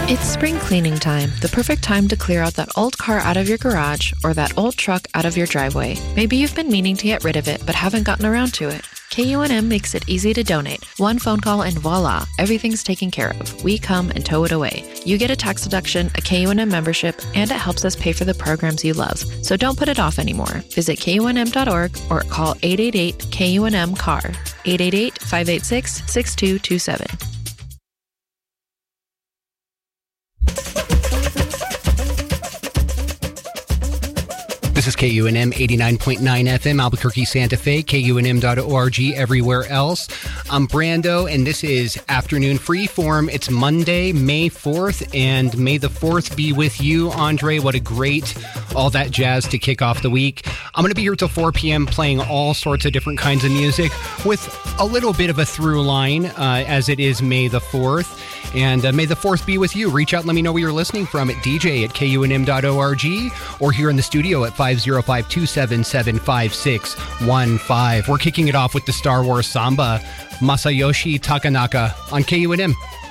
It's spring cleaning time, the perfect time to clear out that old car out of your garage or that old truck out of your driveway. Maybe you've been meaning to get rid of it but haven't gotten around to it. KUNM makes it easy to donate. One phone call and voila, everything's taken care of. We come and tow it away. You get a tax deduction, a KUNM membership, and it helps us pay for the programs you love. So don't put it off anymore. Visit KUNM.org or call 888-KUNM-CAR, 888-586-6227. This is KUNM 89.9 FM, Albuquerque, Santa Fe, KUNM.org, everywhere else. I'm Brando, and this is Afternoon Freeform. It's Monday, May 4th, and may the 4th be with you, Andre. What a great, all that jazz to kick off the week. I'm going to be here till 4 p.m. playing all sorts of different kinds of music with a little bit of a through line, as it is May the 4th. And may the 4th be with you. Reach out and let me know where you're listening from at dj@kunm.org or here in the studio at 505-277-5615. We're kicking it off with the Star Wars Samba, Masayoshi Takanaka on KUNM.